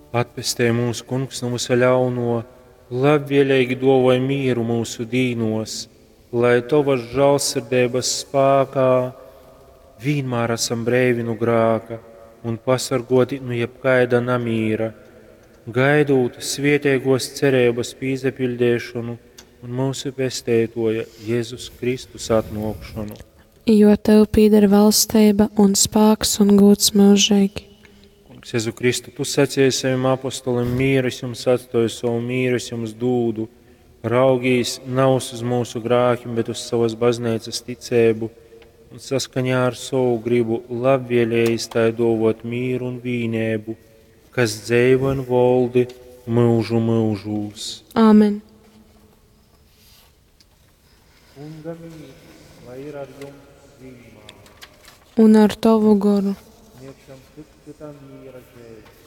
Atpestē mūsu kungs no mūsu ļauno, labvēlīgi dāvāj mieru mūsu dīnos, lai tavas žēlsirdības spēkā vienmēr esam brīvi no grēka un pasargoti no jebkaida namīra, gaidot svētīgos cerības piepildīšanu un mūsu pestītāja Jēzus Kristus atnākšanu. Jo tev pieder valstība un spēks un gods mūžīgi. Kungs, Jēzu Kristu, tu sacīji saviem apostolim, mīres jums atstāju, savu mīres jums dūdu, raugīs nav uz mūsu grēkiem, bet uz savas baznīcas ticību, un saskaņā ar savu gribu labvēlēji tai dāvāt mīru un vienību, kas dzīvo un valdi mūžu mūžos. Āmen. Kunga mīl, lai ir ar jums vienmēr. Un ar tavu garu. Niekšam tiktu tā mīra dēļ.